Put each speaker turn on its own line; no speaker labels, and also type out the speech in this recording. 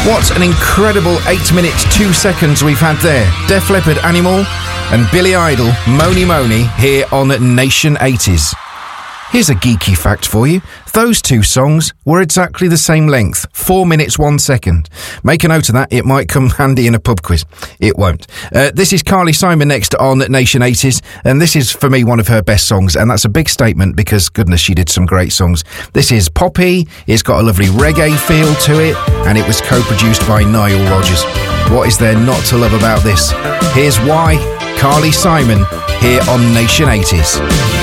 What an incredible 8 minutes 2 seconds we've had there. Def Leppard, Animal, and Billy Idol, Mony Mony, here on Nation 80s. Here's a geeky fact for you. Those two songs were exactly the same length, 4 minutes 1 second. Make a note of that, it might come handy in a pub quiz. It won't. This is Carly Simon next on Nation 80s, and this is, for me, one of her best songs, and that's a big statement because, goodness, she did some great songs. This is poppy, it's got a lovely reggae feel to it, and it was co-produced by Nile Rodgers. What is there not to love about this? Here's why. Carly Simon, here on Nation 80s.